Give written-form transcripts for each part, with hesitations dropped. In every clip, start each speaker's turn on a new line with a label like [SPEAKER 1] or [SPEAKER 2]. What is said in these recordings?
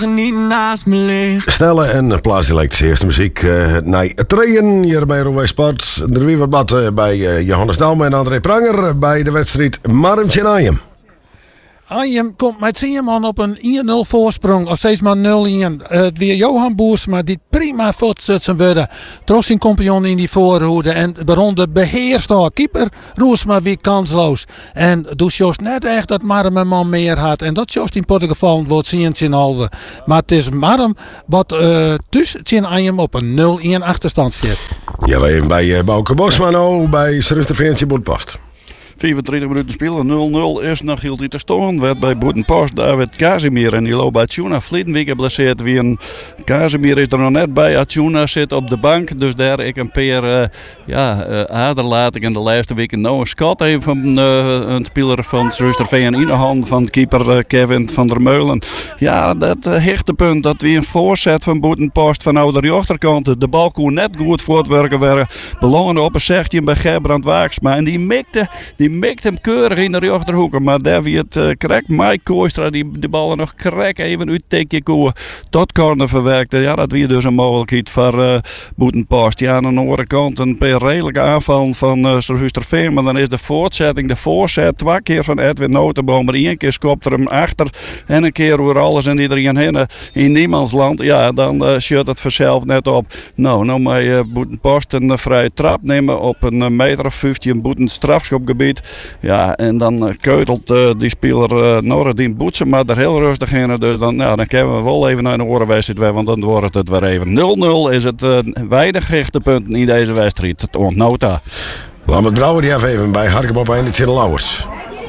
[SPEAKER 1] niet naast me ligt.
[SPEAKER 2] Snelle en plaatselijke eerste muziek. Nee, trainen hier bij Roewij Sport. Er weer wat bij Johannes Dalme en André Pranger bij de wedstrijd Marmtje-Ajem.
[SPEAKER 3] Ajem komt met zijn man op een 1-0 voorsprong, of steeds maar 0-1. Het weer Johan Boersma die prima voortzetten worden. Trots zijn compagnon in die voorhoede en rond de beheerster. Keeper Roersma weer kansloos. En doet Jos net echt dat Marm een man meer had. En dat Jos in Portugal wordt zien in halve. Maar het is Marm wat tussen Ajem op een 0-1 achterstand zit.
[SPEAKER 2] Ja, wij even bij Bouke Bosma nou bij Srusterverentie Boetpost.
[SPEAKER 4] 35 minuten spelen, 0-0 is nog heel te staan. Werd bij Boetenpost David Casimir en die loopt bij Tjuna Vliedenwijk geblesseerd. Casimir is er nog net bij. Tjuna zit op de bank, dus daar ik een paar aderlaat ik in de laatste weken nou een schat even van een speler van Srusterveen in de hand van keeper Kevin van der Meulen. Ja, dat hechtepunt dat weer een voorzet van Boetenpost van de rechterkant. De bal kon net goed voortwerken werden. Belangende op een 16 bij Gerbrand Waaksma en die mikte hem keurig in de rechterhoeken, maar daar wie het krek. Mike Kooistra die de ballen nog krek even uit tekje koe tot corner verwerkte. Ja, dat weer dus een mogelijkheid voor Boetenpost. Ja, aan de andere kant een paar redelijke aanval van Srusterveen, maar dan is de voorzet 2 keer van Edwin Notenboom, maar 1 keer skopt er hem achter en een keer door alles en iedereen heen in niemandsland. Ja, dan schudt het vanzelf net op. Nou met Boetenpost een vrije trap nemen op een meter of 15 Boeten strafschopgebied. Ja, en dan keutelt die speler Noordin Boetsema er heel rustig in. Dus dan kunnen we wel even naar een orenwedstrijd, want dan wordt het weer even 0-0. Is het weinig hechtepunten in deze wedstrijd. Het ontnota.
[SPEAKER 2] Laten we Brouwer die even bij Harkem op in de Lauwers.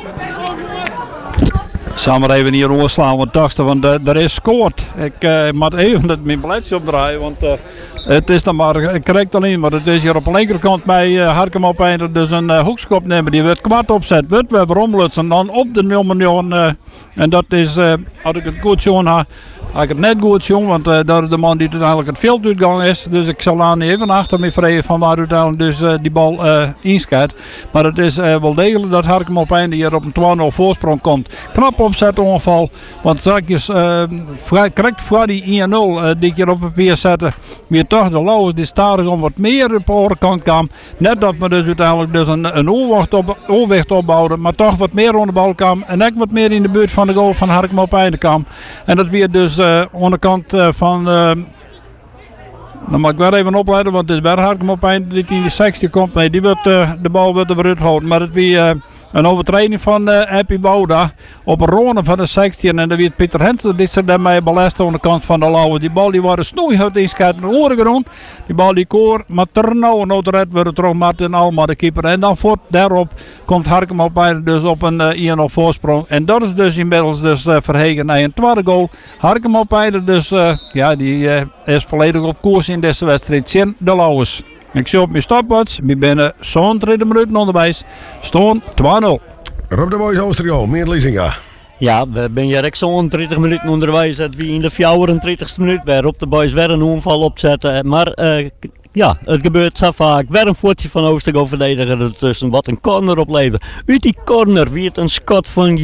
[SPEAKER 5] Zal maar even hier oorslaan wat dachten, want er is scoort. Ik moet even het mijn beleid opdraaien, want het is dan maar correct alleen, maar het is hier op de linkerkant bij Harkem op einde dus een hoekschop nemen. Die wordt kwart opzet, wordt weer veromlutsen dan op de 0 en dat is, had ik het goed zo'n had ik het net goed jong, want dat is de man die uiteindelijk het veld uitgegaan is. Dus ik zal aan even achter me vreden van waar uiteindelijk dus die bal inscheidt. Maar het is wel degelijk dat Harkem op einde hier op een 2-0 voorsprong komt. Knap opzet ongeval, want straks correct voor die 1-0 die hier op papier zetten. Weer toch de Lauwers die stadig om wat meer op de overkant kwam. Net dat we dus uiteindelijk dus een overwicht opbouwden, maar toch wat meer onder de bal kwam. En ook wat meer in de buurt van de goal van Harkem op einde kwam. En dat weer dus aan de kant van. Dan mag ik wel even opleiden, want het is weer Harkem op eind die in de 60 komt. Nee, die wordt, de bal wordt er weer uitgehouden. Maar het weer een overtreding van Happy Bouda op een ronde van de 16. En dan weer Pieter Hensen die zich daarmee belast aan de kant van de Lauwe. Die bal die wordt snoeihard inschat naar oren grond. Die bal die koor, maar ternauwernood red wordt het terug Martin Alma de keeper. En dan voort daarop komt Harkem op eind dus op een 1-0 voorsprong. En dat is dus inmiddels dus verhegen naar een tweede goal. Harkem op eind dus die is volledig op koers in deze wedstrijd. Zien de Lauwers. Ik zie op mijn stopwatch, we binnen zo'n 30 minuten onderwijs, staan 2-0.
[SPEAKER 2] Rob de Boys Oostergo, meer Liesinga.
[SPEAKER 6] Ja, we zijn hier zo'n 30 minuten onderwijs, dat we in de 34e minuut weer op de Boys weer een aanval opzetten. Maar het gebeurt zo vaak. Weer een voetje van Oostergo verdediger ertussen, wat een corner opleveren. Uit die corner weer een schot van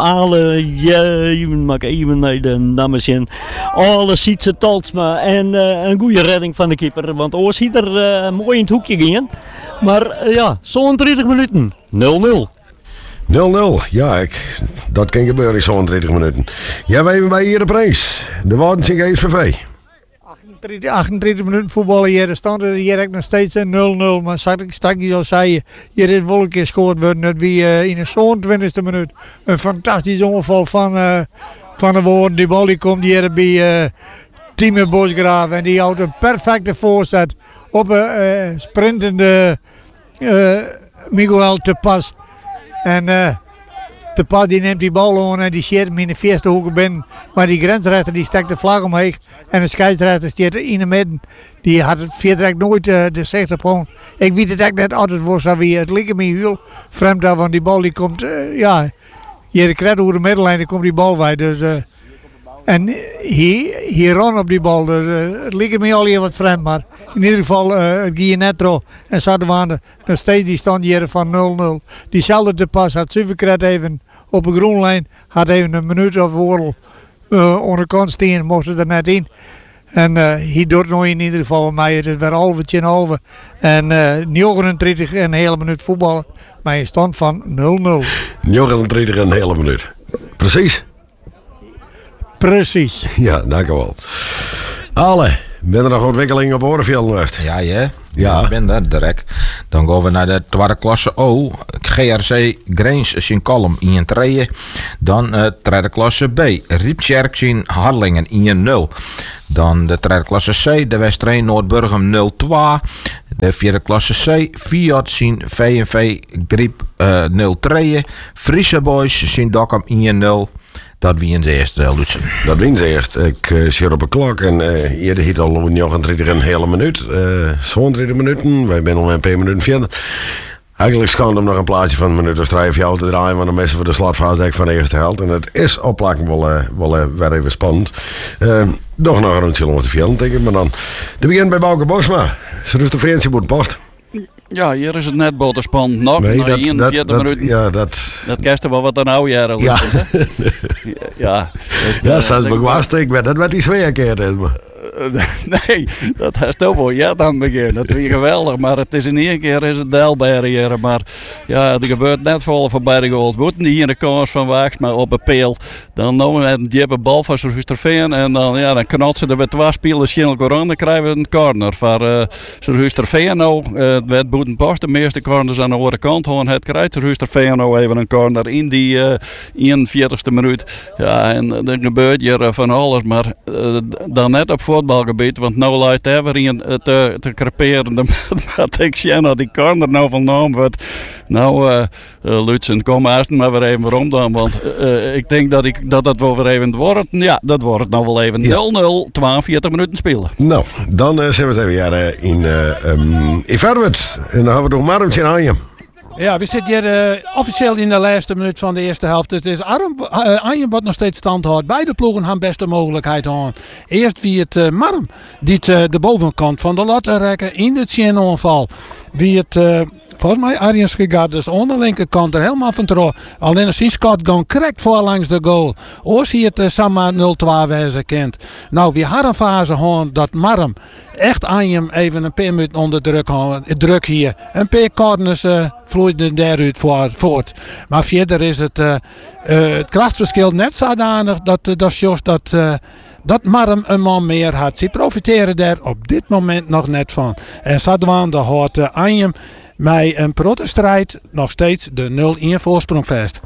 [SPEAKER 6] mag even naar de namen in. Alle Sietse Talsma en een goede redding van de keeper, want Oors ziet er mooi in het hoekje gaan. Maar zo'n 30 minuten, 0-0.
[SPEAKER 2] 0-0, ja, dat kan gebeuren in zo'n 30 minuten. Ja, wij even bij hier de prijs. De Waardensing SVV.
[SPEAKER 7] 38 minuten voetballen hier, er stond hier nog steeds 0-0. Maar straks al zei hier is wel een keer gescoord worden. Dat wie in de zo'n 20e minuut een fantastisch ongeval van de Woorden. Die bal die komt hier bij Timo Bosgraven en die houdt een perfecte voorzet op een sprintende Miguel te pas. En te pas die neemt die bal aan en die schiet hem in de eerste hoek binnen. Maar die grensrechter die steekt de vlag omheen. En de scheidsrechter staat in de midden. Die had het verder nooit de zicht op gewoon. Ik weet het echt net altijd was dat wie het lijkt me heel vreemd dat, want die bal die komt hier krijgt over de middenlijn dan komt die bal bij. Dus en hier rond op die bal. Dus, het lijkt me al heel wat vreemd, maar in ieder geval het Gianetro en Sadewande nog steeds die stand hier van 0-0. Diezelfde te pas had Suverkret even op een groenlijn, had even een minuut of oorlog aan de kant staan, mochten er net in. En hij doet nog in ieder geval mij. Het is weer halve. En 39 en een hele minuut voetballen. Met een stand van 0-0.
[SPEAKER 2] 39 en een hele minuut. Precies.
[SPEAKER 7] Precies.
[SPEAKER 2] Ja, dankjewel. Ale, ben er nog ontwikkelingen op Orenveld geweest?
[SPEAKER 8] Ja, ja.
[SPEAKER 2] Ja.
[SPEAKER 8] Ik ben daar direct. Dan gaan we naar de tweede klasse O. GRC Greens in Kolm 1-3. Dan tweede klasse B. Riepsjerk in Harlingen 1-0. Dan de tweede klasse C. De Westreen Noordburgum 0-2. De vierde klasse C. Fiat in VNV Griep 0-3. Friese Boys in Dokkum 1-0. Dat wie in de eerste, Lutsen.
[SPEAKER 2] Dat wint ze eerst. Ik zit op een klok en eerder hiet al 39 en een hele minuut. Zo'n 30 minuten. Wij zijn al een paar minuten verder. Eigenlijk kan hem nog een plaatje van een minuut of 3 of 4 te draaien, want dan missen we de slotfase van de eerste helft. En het is opplakken wel weer even spannend. Nog nog een rondje om te vieren, denk ik. Maar dan de begin bij Bouke Bosma. Ze rust de Vereniging moet post.
[SPEAKER 4] Ja, hier is het net boterspannend. Nog
[SPEAKER 2] Nee,
[SPEAKER 4] na 41 minuten.
[SPEAKER 2] Ja,
[SPEAKER 4] Dat kerst wel wat een oude jaren.
[SPEAKER 2] Ja.
[SPEAKER 4] Ja.
[SPEAKER 2] Ja, zelfs begwast ik ben. Dat werd die twee keer.
[SPEAKER 4] Nee, dat is toch wel ja dan begin. Dat is geweldig, maar het is in één keer is het Delberrière. Maar ja, er gebeurt net vol voorbij de goals. Moeten die hier de kans van Waagsma op een peel. Dan nemen we een diepe bal van Sir-Husterveen en dan knotsen er weer 2 spelers schielijk aan. Dan krijgen we een corner van Sir-Husterveen. Het werd Boetenpost de meeste corners aan de andere kant. Gewoon het krijgt Sir-Husterveen even een corner in die 41ste minuut. Ja, en er gebeurt hier van alles, maar dan net op voetbalgebied, want nou lijkt hij weer in te creperen. Dat ik zie dat die corner nou van naam wordt. Nou, Lutsen, kom eerst maar weer even rond dan, want ik denk dat wel weer even wordt. Ja, dat wordt nou wel even 0-0, 42 minuten spelen.
[SPEAKER 2] Nou, dan zijn we even in Verwert. En dan hebben we nog Marmtje aan je.
[SPEAKER 3] Ja, we zitten hier officieel in de laatste minuut van de eerste helft. Het is Arnhem wat nog steeds stand houdt. Beide ploegen gaan beste mogelijkheid aan. Eerst wie het Marm, die de bovenkant van de lat rekken in de Tjenoonval. Wie het... Volgens mij Arjen Schigaard dus aan de linkerkant er helemaal van terug. Alleen als hij Scott gaan correct voor langs de goal. Als hij het Samma 0-2 wezen kent. Nou, we hadden een fase gewoon dat Marm echt Arnhem even een paar minuten onder druk hier. Een paar corners vloeiden daaruit voort. Maar verder is het krachtverschil net zodanig dat Marm een man meer had. Ze profiteren daar op dit moment nog net van. En Sadwaande houdt Arnhem met een protestrijd nog steeds de 0-1 voorsprong vast.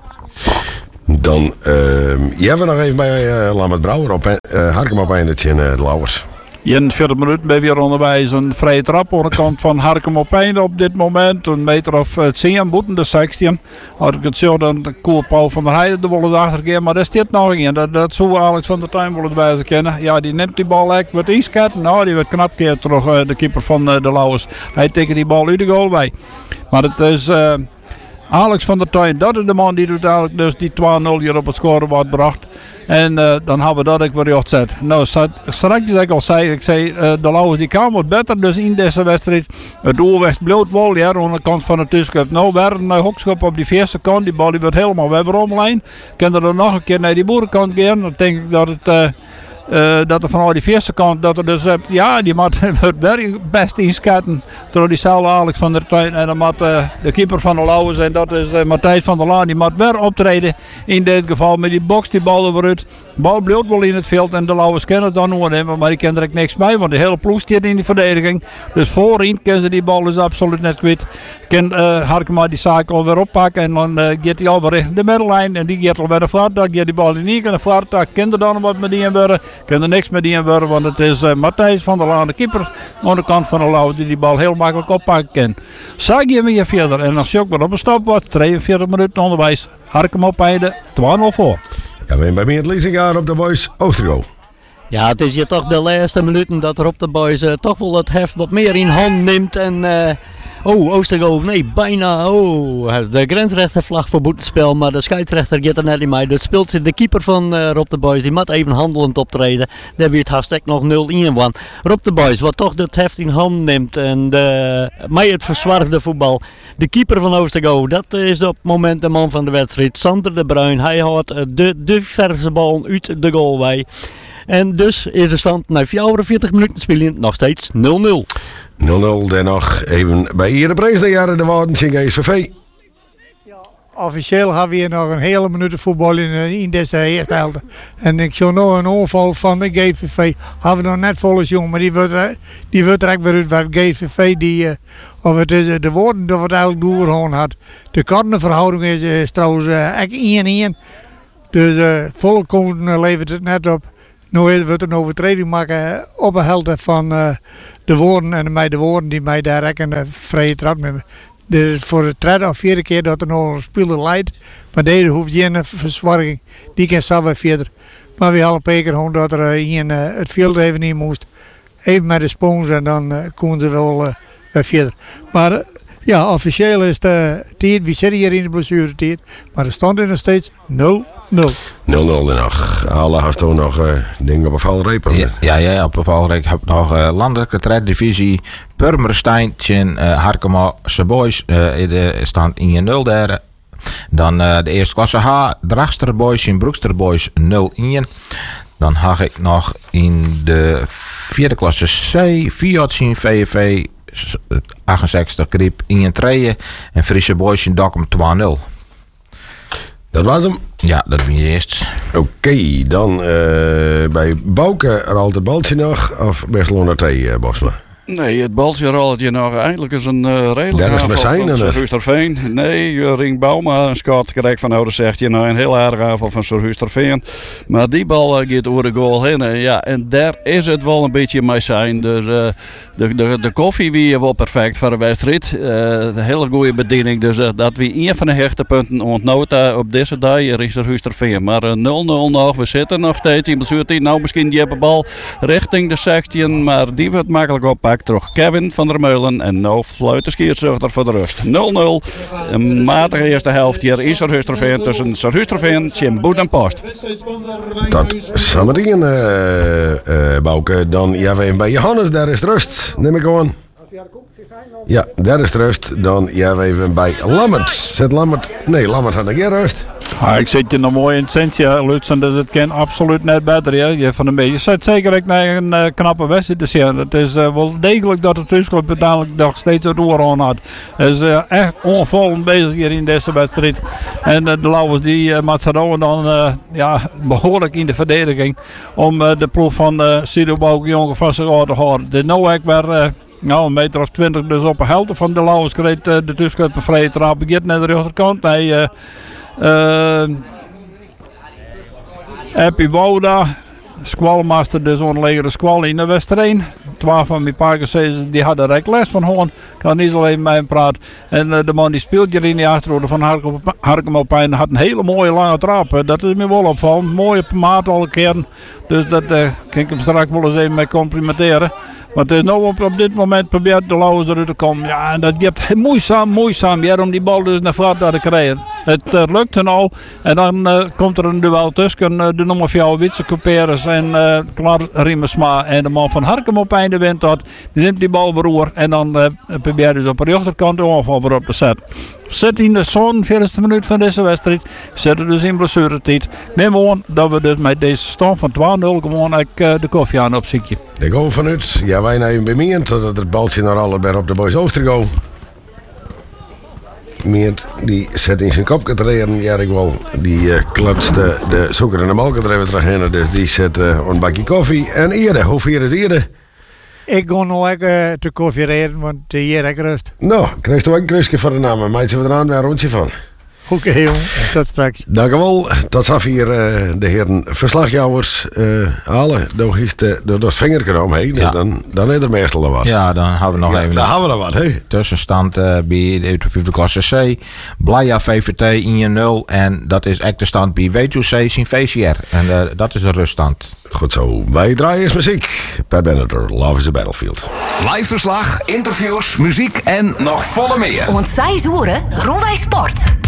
[SPEAKER 2] Dan jij we nog even bij Lammert Brouwer op. Harkem op eindelijk in de Lauwers.
[SPEAKER 5] In 40 minuten ben we weer onderwijs een vrije trap aan de kant van Harkem op Einde op dit moment. Een meter of 10 boeten, de 16. Had ik het zo, dan Koel Paul van der Heijden de willen achterkeer. Maar daar staat nog een. Dat zou Alex van der Tuin willen wijzen kennen. Ja, die neemt die bal echt wat inschatten. Nou, die werd knap keer terug, de keeper van de Lauwers. Hij tikt die bal uit de goal bij. Maar het is... Alex van der Tuin, dat is de man die uiteindelijk dus die 2-0 hier op het scorebord bracht. En dan hebben we dat ook weer gezet. Nou, straks ik zei, de Lauwers die kan wat beter dus in deze wedstrijd. Het doel werd bloot wel, ja, aan de kant van de tussencup. Nou, weer een hoekschop op die eerste kant, die bal die wordt helemaal weer omlijn. Kunnen er nog een keer naar die boerenkant gaan, dan denk ik dat het... dat er vanuit die eerste kant, dat er dus, die moet best inschatten door diezelfde Alex van der Tuin en dan moet de keeper van de Lauwers en dat is Matthijs van der Laan, die moet weer optreden in dit geval met die box, die bal eruit. De bal bleef wel in het veld en de Lauwers kennen het dan nog nemen, maar die kennen er niks bij, want de hele ploeg staat in die verdediging. Dus voorin kennen ze die bal dus absoluut net kwijt. Kan Harkema die zaak alweer oppakken en dan gaat hij alweer richting de middellijn en die gaat alweer naar voren, dan gaat die bal in één keer naar voren, dan kan er dan wat met die in worden. Kan er niks met die in worden, want het is Matthijs van der Laan, de keeper aan de kant van de Lauw, die bal heel makkelijk oppakken kan. Zag je weer verder en dan zie ik weer op een stopwoord, 42 minuten onderwijs, Harkem op Einde, 2-0 voor.
[SPEAKER 2] Ja, we zijn bij mij het leasingaar op de Boys Oostergo.
[SPEAKER 6] Ja, het is hier toch de laatste minuten dat er op de Boys toch wel het heft wat meer in hand neemt en Oostergo, nee, bijna. De grensrechter vlag voor boetespel, maar de scheidsrechter gaat er net in mee. Dat speelt de keeper van Rob de Boys, die moet even handelend optreden. Daar weer het hashtag nog 0-1 van. Rob de Boys, wat toch het heft in hand neemt en mij het verzwargde voetbal. De keeper van Oostergo, dat is op het moment de man van de wedstrijd. Sander de Bruin, hij houdt de verse bal uit de goalway. En dus is de stand na 44 minuten spelen nog steeds 0-0.
[SPEAKER 2] 0-0 dan nog even bij hier de prijs de jaren de Waarden GVV.
[SPEAKER 7] Officieel hebben we hier nog een hele minuut voetbal in deze eerste helft. En ik zie nog een onval van de GVV. Hebben we nog net volgens jong, maar die wordt direct weer uit waar GVV of het is de woorden dat het eigenlijk doorgehouden had. De kartenverhouding is trouwens echt 1-1. Dus volkomen levert het net op. Nu wordt een overtreding maken op een helft van de woorden en mij de woorden die mij daar een vrije trap nemen. Dus voor de derde of vierde keer dat er nog een speler leidt, maar deze hoeft geen verzwarging. Die kan zelf weer verder. Maar we hadden een keer gewoon dat er het veld even niet moest. Even met de spons en dan konden ze wel weer verder. Maar ja, officieel is de tijd, we zitten hier in de blessuretijd, maar de stand is nog steeds 0-0. 0-0
[SPEAKER 2] nog. Alle hast toen nog dingen op een valreep.
[SPEAKER 8] Ja, op een valreep heb ik nog landelijke tweede divisie Purmerstein en Harkema Boys in de stand 1-0 daar. Dan de eerste klasse H, Dragster Boys en Broekster Boys 0-1. Dan had ik nog in de vierde klasse C, Fiat in VV 68 Kriep 1-3 en Friese Boys in Dokkum 2-0.
[SPEAKER 2] Dat was hem.
[SPEAKER 8] Ja, dat vind je eerst.
[SPEAKER 2] Oké, dan bij Bouke rolt het baltje nog of best naar thee, Bosma?
[SPEAKER 4] Nee, het baltje rolt je nog. Eindelijk is een redelijk aanval van Sir-Huisterveen. Nee, Ring Bouma, een schat krijgt van oude zegt je nou een heel aardige aanval van Sir-Huisterveen. Maar die bal gaat over de goal heen. Ja, en daar is het wel een beetje mee zijn. Dus de koffie wie wel perfect voor de wedstrijd. De hele goede bediening. Dus dat we een van de hechtpunten ontnoten op deze dag is Sir-Huisterveen. Maar 0-0 nog. We zitten nog steeds in blessuretijd. Nou, misschien die hebben bal richting de 16, maar die wordt makkelijk oppakt. Terug Kevin van der Meulen en nou fluit de scheidsrechter voor de rust. 0-0. Een matige eerste helft hier in Sir-Huisterveen tussen Sir-Huisterveen, Tjimboet en Post.
[SPEAKER 2] Dat zometeen, Bouke. Dan even bij Johannes, daar is rust. Neem ik gewoon. Ja, daar is rust. Dan even bij Lammert. Zet Lammert. Nee, Lammert had een keer rust.
[SPEAKER 5] Ik zit hier nog mooi in het centje, Lutsen, dus het kan absoluut net beter. Ja. Je van een beetje zet zeker ook naar een knappe wedstrijd te zien. Het is wel degelijk dat de thuisclub uiteindelijk nog steeds het roer aan had. Het is echt onvolgend bezig hier in deze wedstrijd. En de Lauwers die Mazzarone dan behoorlijk in de verdediging om de ploeg van Sido Bouke van zich aan te houden. De Noak weer... een meter of 20 dus op een helte van de Lauwers kreeg de thuisclub een vrije trap. Begint naar de rechterkant. Happy Woda, squalmaster dus onlegere squal in de wedstrijd. 12 van mijn pakers die hadden direct les van hoorn. Kan niet zo even met hem praten. En de man die speelt hier in de achterhoede van Harkema had een hele mooie lange trap. Dat is me wel opvallend. Mooie maat alle keren. Dus dat kan ik hem straks wel eens even mee complimenteren. Maar het is nou op dit moment probeert de Lauwers eruit te komen. Ja, en dat gaat moeizaam ja, om die bal dus naar voren te krijgen. Het lukt er nou. En dan komt er een duel tussen de nummer 4 Witse Couperus en Klaar Riemersma. En de man van Harkema op einde wint dat. Die neemt die bal beroer. En dan probeert dus op de rechterkant de aanval weer op te zetten. Zit in de zo'n 40e minuut van deze wedstrijd. Zitten dus in blessuretijd. Neem aan dat we dus met deze stand van 2-0 gewoon de koffie aan opziekje.
[SPEAKER 2] De goal vanuit. Ja, wij even bemind dat het baltje naar Allerberg op de Boys Oostergo. Meent, die zet in zijn kop te reden. Ja, ik wel. Die klatste de zoeker en de malker er even terug. Dus die zet een bakje koffie. En Ede, hoe vier is Ede?
[SPEAKER 7] Ik ga nu ook te koffie reden, want hier heb ik rust.
[SPEAKER 2] Nou, krijg je ook een krusje voor de naam. Meid ze we er aan een rondje van.
[SPEAKER 7] Oké, jongen. Tot straks.
[SPEAKER 2] Dank u wel. Dat zag hier de heren verslagjouwers halen. Door het vingertje omheen.
[SPEAKER 8] Ja.
[SPEAKER 2] Dan is er meestal nog wat.
[SPEAKER 8] Ja, dan hebben we nog even
[SPEAKER 2] Dan hebben we nog wat, hè?
[SPEAKER 8] tussenstand bij de 5e klasse C. Blaya VVT 1-0. En dat is echt de stand bij W2C sin VCR. En dat is een ruststand.
[SPEAKER 2] Goed zo. Wij draaien eens muziek. Per Benedor, Love is a Battlefield.
[SPEAKER 9] Live verslag, interviews, muziek en nog volle meer.
[SPEAKER 10] Ont 6 uur, Groenwij Sport.